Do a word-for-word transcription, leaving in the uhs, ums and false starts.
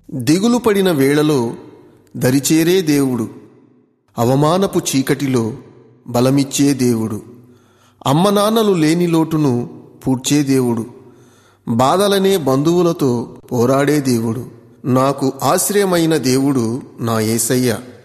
దిగులు పడిన వేళలో దరిచేరే దేవుడు, అవమానపు చీకటిలో బలమిచ్చే దేవుడు, అమ్మ నాన్నలు లేని లోటును పూడ్చే దేవుడు, బాధలనే బంధువులతో పోరాడే దేవుడు, నాకు ఆశ్రయమైన దేవుడు నా యేసయ్య.